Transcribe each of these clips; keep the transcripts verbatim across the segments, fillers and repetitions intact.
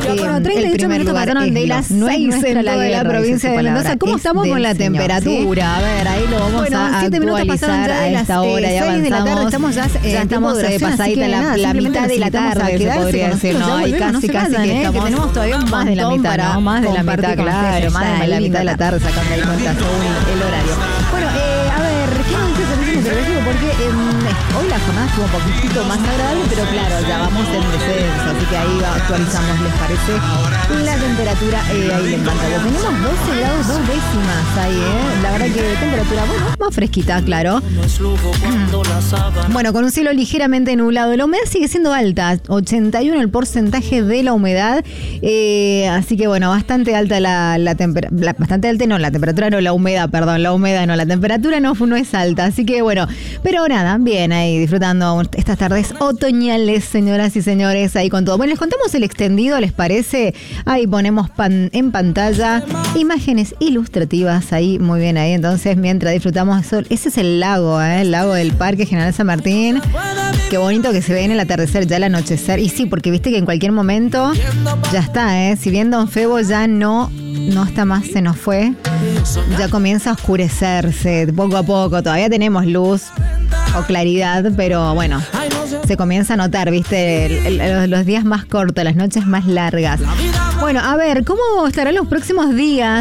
Bueno, treinta y ocho minutos pasaron de las seis en toda la provincia de Mendoza. ¿Cómo estamos con la temperatura? A ver, ahí lo vamos a actualizar a esta hora. Ya avanzamos. Estamos ya, ya estamos pasadita la, la mitad de la tarde, se podría decir. No, hay casi, casi que estamos. Tenemos todavía más de la mitad, ¿no? Más de la mitad, claro. Más de la mitad de la tarde, sacando ahí cuenta según el horario. Bueno, eh, a ver, ¿qué nos dice el servicio meteorológico? Porque eh, hoy la jornada estuvo un poquitito más agradable, pero claro, ya vamos en descenso, así que ahí actualizamos, ¿les parece? La temperatura, eh, ahí les encanta. Tenemos doce grados, dos décimas ahí, ¿eh? La verdad que temperatura, bueno, más fresquita, claro. Bueno, con un cielo ligeramente nublado. La humedad sigue siendo alta, ochenta y uno el porcentaje de la humedad, eh, así que bueno, bastante alta la, la temperatura, bastante alta no, la temperatura no, la humedad, perdón, la humedad no, la temperatura no, no es alta, así que bueno, pero nada, bien ahí disfrutando estas tardes otoñales, señoras y señores, ahí con todo. Bueno, les contamos el extendido, ¿les parece? Ahí ponemos pan, en pantalla imágenes ilustrativas, ahí, muy bien ahí, entonces mientras disfrutamos eso, ese es el lago, ¿eh? El lago del Parque General San Martín. Qué bonito que se ve en el atardecer, ya el anochecer. Y sí, porque viste que en cualquier momento ya está, ¿eh? Si bien Don Febo ya no, no está más, se nos fue, ya comienza a oscurecerse poco a poco. Todavía tenemos luz o claridad, pero bueno, se comienza a notar, viste, el, el, los días más cortos, las noches más largas. Bueno, a ver, ¿cómo estarán los próximos días?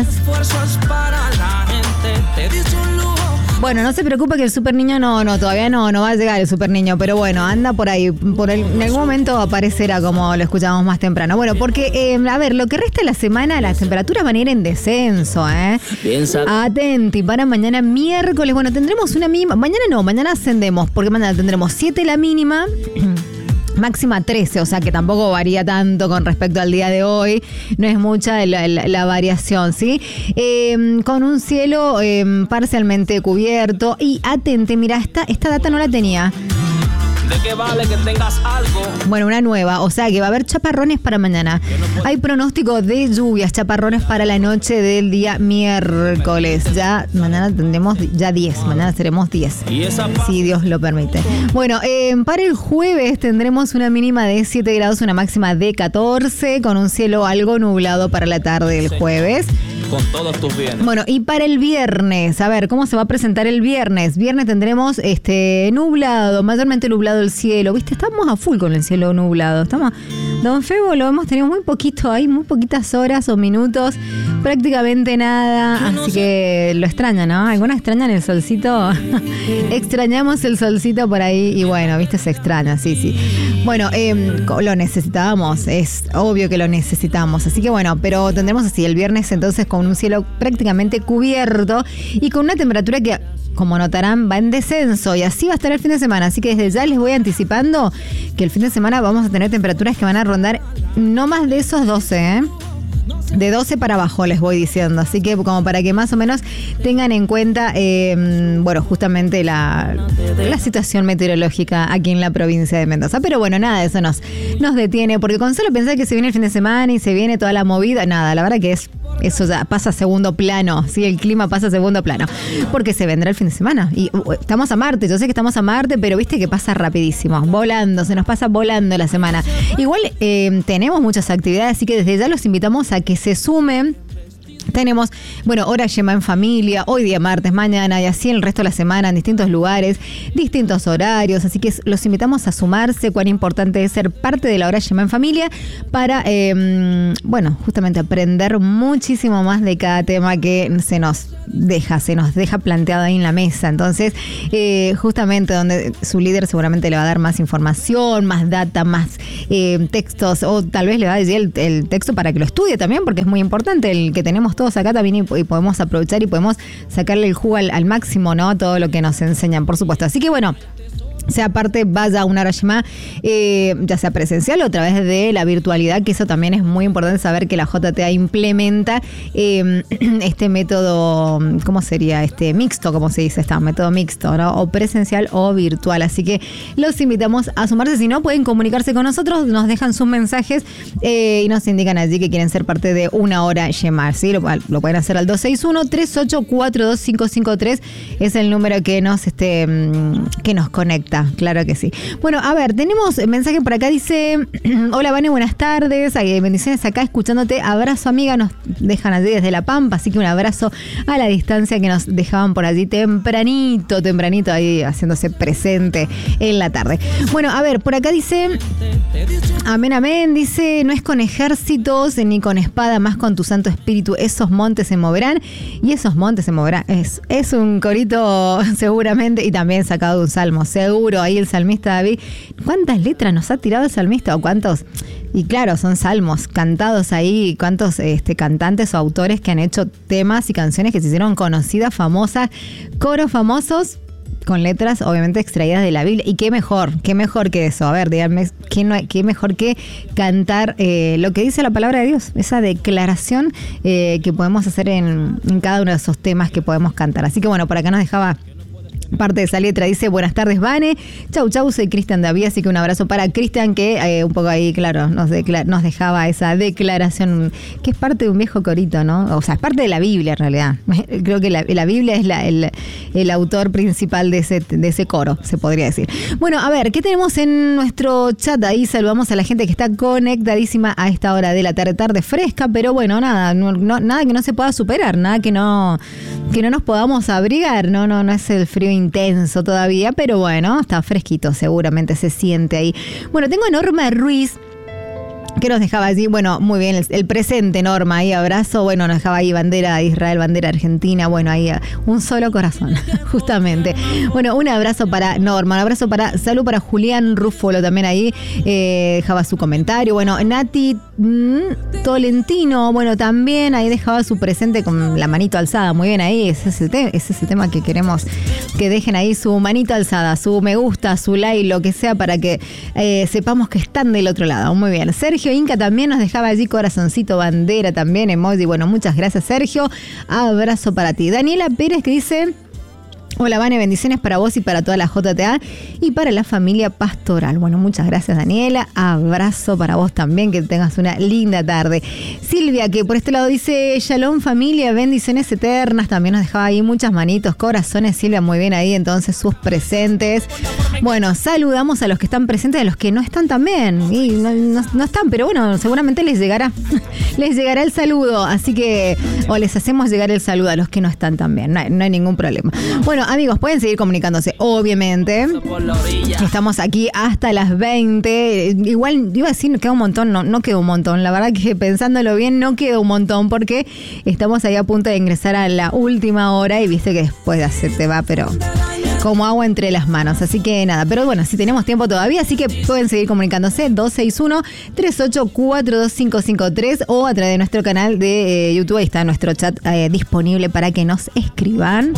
Bueno, no se preocupe que el super niño no, no, todavía no, no va a llegar el super niño, pero bueno, anda por ahí, por el, en algún momento aparecerá como lo escuchamos más temprano. Bueno, porque, eh, a ver, lo que resta de la semana, las temperaturas van a ir en descenso, ¿eh? Piensa. Atenti, para mañana miércoles, bueno, tendremos una mínima, mañana no, mañana ascendemos, porque mañana tendremos siete la mínima. Máxima trece, o sea que tampoco varía tanto con respecto al día de hoy. No es mucha la, la, la variación, ¿sí? Eh, con un cielo eh, parcialmente cubierto. Y atente, mira, esta, esta data no la tenía. ¿De qué vale que tengas algo? Bueno, una nueva, o sea que va a haber chaparrones para mañana. Hay pronóstico de lluvias, chaparrones para la noche del día miércoles. Ya mañana tendremos ya diez, mañana seremos diez, si Dios lo permite. Bueno, eh, para el jueves tendremos una mínima de siete grados, una máxima de catorce, con un cielo algo nublado para la tarde del jueves. Con todos tus bienes. Bueno, y para el viernes, a ver, ¿cómo se va a presentar el viernes? Viernes tendremos este nublado, mayormente nublado el cielo. ¿Viste? Estamos a full con el cielo nublado. Estamos, Don Febo lo hemos tenido muy poquito ahí, muy poquitas horas o minutos, prácticamente nada. Así que lo extrañan, ¿no? Algunos extrañan el solcito. Extrañamos el solcito por ahí y bueno, ¿viste? Se extraña, sí, sí. Bueno, eh, lo necesitábamos, es obvio que lo necesitamos. Así que bueno, pero tendremos así el viernes entonces con un cielo prácticamente cubierto y con una temperatura que, como notarán, va en descenso y así va a estar el fin de semana. Así que desde ya les voy anticipando que el fin de semana vamos a tener temperaturas que van a rondar no más de esos doce, ¿eh? De doce para abajo les voy diciendo, así que como para que más o menos tengan en cuenta, eh, bueno, justamente la, la situación meteorológica aquí en la provincia de Mendoza. Pero bueno, nada de eso nos, nos detiene, porque con solo pensar que se viene el fin de semana y se viene toda la movida, nada, la verdad que es eso ya pasa a segundo plano, sí, el clima pasa a segundo plano, porque se vendrá el fin de semana y uh, estamos a Marte, yo sé que estamos a Marte, pero viste que pasa rapidísimo, volando, se nos pasa volando la semana. Igual eh, tenemos muchas actividades, así que desde ya los invitamos a que se sumen. Tenemos, bueno, hora Yema en familia, hoy día martes, mañana y así el resto de la semana en distintos lugares, distintos horarios, así que los invitamos a sumarse. Cuán importante es ser parte de la hora Yema en familia para, eh, bueno, justamente aprender muchísimo más de cada tema que se nos deja, se nos deja planteado ahí en la mesa. Entonces, eh, justamente donde su líder seguramente le va a dar más información, más data, más eh, textos, o tal vez le va a decir el, el texto para que lo estudie también, porque es muy importante el que tenemos todos acá también y, y podemos aprovechar y podemos sacarle el jugo al, al máximo, ¿no? Todo lo que nos enseñan, por supuesto. Así que bueno, sea parte, vaya a una hora Yema, eh, ya sea presencial o a través de la virtualidad, que eso también es muy importante saber que la J T A implementa eh, este método, ¿cómo sería? Este mixto, como se dice, está, método mixto, ¿no? O presencial o virtual. Así que los invitamos a sumarse. Si no, pueden comunicarse con nosotros, nos dejan sus mensajes eh, y nos indican allí que quieren ser parte de una hora Yema, ¿sí? Lo, lo pueden hacer al dos seis uno, tres ocho cuatro dos cinco cinco tres, es el número que nos, este, que nos conecta. está, claro que sí. Bueno, a ver, tenemos mensaje por acá, dice, hola Vane, buenas tardes, bendiciones acá escuchándote, abrazo amiga, nos dejan allí desde La Pampa, así que un abrazo a la distancia que nos dejaban por allí tempranito, tempranito ahí haciéndose presente en la tarde. Bueno, a ver, por acá dice, amén, amén, dice, no es con ejércitos ni con espada, más con tu Santo Espíritu, esos montes se moverán y esos montes se moverán. Es, es un corito seguramente y también sacado de un salmo, seguro, ahí el salmista David. ¿Cuántas letras nos ha tirado el salmista o cuántos? Y claro, son salmos cantados ahí, cuántos este, cantantes o autores que han hecho temas y canciones que se hicieron conocidas, famosas, coros famosos, con letras obviamente extraídas de la Biblia. Y qué mejor, qué mejor que eso. A ver, díganme, qué, no, qué mejor que cantar eh, lo que dice la palabra de Dios, esa declaración eh, que podemos hacer en, en cada uno de esos temas que podemos cantar. Así que bueno, por acá nos dejaba parte de esa letra, dice, buenas tardes Vane, chau chau, soy Cristian David, así que un abrazo para Cristian que eh, un poco ahí, claro, nos, decla- nos dejaba esa declaración que es parte de un viejo corito, ¿no? O sea, es parte de la Biblia en realidad. Creo que la, la Biblia es la, el, el autor principal de ese, de ese coro, se podría decir. Bueno, a ver, ¿qué tenemos en nuestro chat? Ahí saludamos a la gente que está conectadísima a esta hora de la tarde, tarde fresca, pero bueno, nada, no, no, nada que no se pueda superar, nada que no, que no nos podamos abrigar, no, no, no es el frío intenso todavía, pero bueno, está fresquito, seguramente se siente ahí. Bueno, tengo a Norma Ruiz, que nos dejaba allí, bueno, muy bien, el, el presente Norma, ahí abrazo, bueno, nos dejaba ahí bandera de Israel, bandera argentina, bueno, ahí un solo corazón, justamente. Bueno, un abrazo para Norma, un abrazo para, salud para Julián Rúfolo también ahí, eh, dejaba su comentario, bueno, Nati mmm, Tolentino, bueno, también ahí dejaba su presente con la manito alzada, muy bien ahí, ese es el, te- ese es el tema que queremos que dejen ahí su manito alzada, su me gusta, su like, lo que sea, para que eh, sepamos que están del otro lado, muy bien. Sergio Inca también nos dejaba allí corazoncito, bandera también, emoji. Bueno, muchas gracias, Sergio. Abrazo para ti. Daniela Pérez que dice, hola Vane, bendiciones para vos y para toda la J T A y para la familia pastoral. Bueno, muchas gracias Daniela, abrazo para vos también, que tengas una linda tarde. Silvia, que por este lado dice, Shalom familia, bendiciones eternas, también nos dejaba ahí muchas manitos, corazones, Silvia, muy bien ahí, entonces sus presentes. Bueno, saludamos a los que están presentes y a los que no están también, y no, no, no están, pero bueno, seguramente les llegará, les llegará el saludo, así que, o les hacemos llegar el saludo a los que no están también, no hay, no hay ningún problema. Bueno, amigos, pueden seguir comunicándose, obviamente. Estamos aquí hasta las veinte. Igual, iba a decir, queda un montón, no, no queda un montón. La verdad que pensándolo bien, no queda un montón porque estamos ahí a punto de ingresar a la última hora y viste que después se te va, pero como agua entre las manos. Así que nada, pero bueno, si tenemos tiempo todavía, así que pueden seguir comunicándose dos seis uno, tres ocho cuatro dos cinco cinco tres o a través de nuestro canal de eh, YouTube. Ahí está nuestro chat eh, disponible para que nos escriban.